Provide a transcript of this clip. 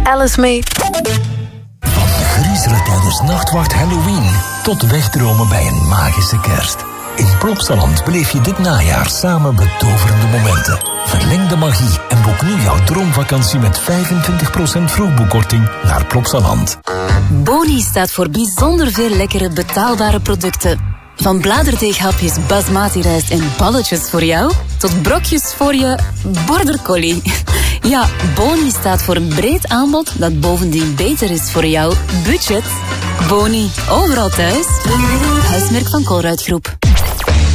Alice mee. Van griezelen tijdens Nachtwacht Halloween tot wegdromen bij een magische kerst. In Plopsaland beleef je dit najaar samen betoverende momenten. Verleng de magie en boek nu jouw droomvakantie met 25% vroegboekkorting naar Plopsaland. Boni staat voor bijzonder veel lekkere betaalbare producten. Van bladerdeeghapjes basmati rijst en balletjes voor jou, tot brokjes voor je border collie. Ja, Boni staat voor een breed aanbod dat bovendien beter is voor jouw budget. Boni, overal thuis. Huismerk van Colruyt Groep.